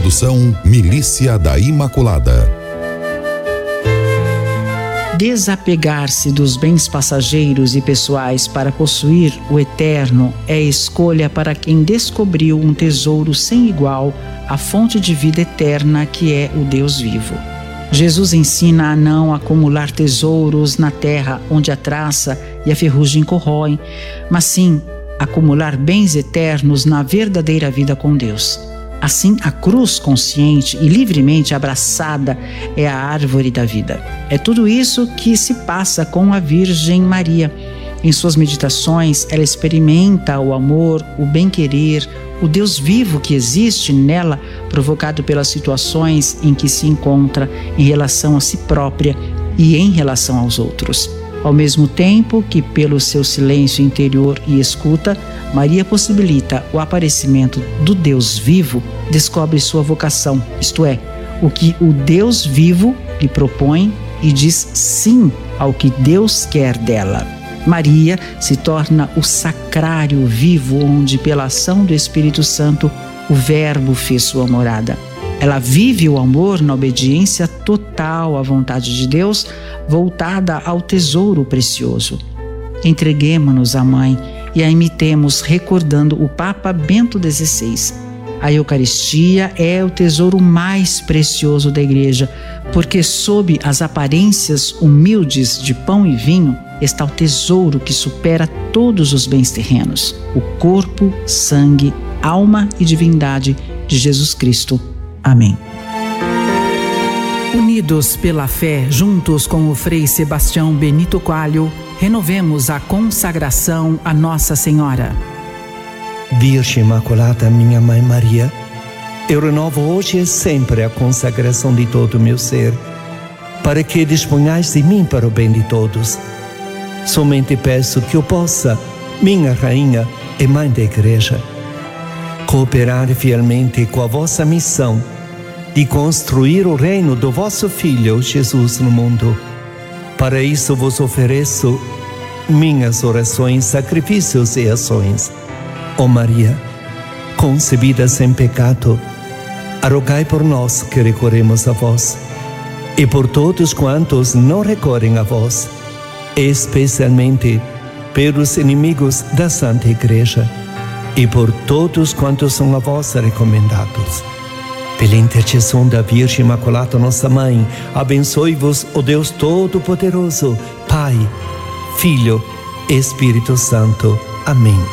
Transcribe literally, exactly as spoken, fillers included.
Produção Milícia da Imaculada. Desapegar-se dos bens passageiros e pessoais para possuir o eterno é escolha para quem descobriu um tesouro sem igual, a fonte de vida eterna que é o Deus vivo. Jesus ensina a não acumular tesouros na terra onde a traça e a ferrugem corroem, mas sim acumular bens eternos na verdadeira vida com Deus. Assim, a cruz consciente e livremente abraçada é a árvore da vida. É tudo isso que se passa com a Virgem Maria. Em suas meditações, ela experimenta o amor, o bem-querer, o Deus vivo que existe nela, provocado pelas situações em que se encontra em relação a si própria e em relação aos outros. Ao mesmo tempo que, pelo seu silêncio interior e escuta, Maria possibilita o aparecimento do Deus vivo, descobre sua vocação, isto é, o que o Deus vivo lhe propõe e diz sim ao que Deus quer dela. Maria se torna o sacrário vivo onde, pela ação do Espírito Santo, o Verbo fez sua morada. Ela vive o amor na obediência total à vontade de Deus, voltada ao tesouro precioso. Entreguemo-nos à Mãe e a imitemos, recordando o Papa Bento dezesseis. A Eucaristia é o tesouro mais precioso da Igreja, porque sob as aparências humildes de pão e vinho está o tesouro que supera todos os bens terrenos, o corpo, sangue, alma e divindade de Jesus Cristo. Amém. Unidos pela fé, juntos com o Frei Sebastião Benito Coelho, renovemos a consagração a Nossa Senhora. Virgem Imaculada, minha Mãe Maria, eu renovo hoje e sempre a consagração de todo o meu ser, para que disponhais de mim para o bem de todos. Somente peço que eu possa, minha Rainha e Mãe da Igreja, cooperar fielmente com a vossa missão de construir o reino do vosso Filho, Jesus, no mundo. Para isso vos ofereço minhas orações, sacrifícios e ações. Ó Maria, concebida sem pecado, rogai por nós que recorremos a vós, e por todos quantos não recorrem a vós, especialmente pelos inimigos da Santa Igreja, e por todos quantos são a vós recomendados. Pela intercessão da Virgem Imaculada, nossa Mãe, abençoe-vos o Deus Todo-Poderoso, Pai, Filho e Espírito Santo. Amém.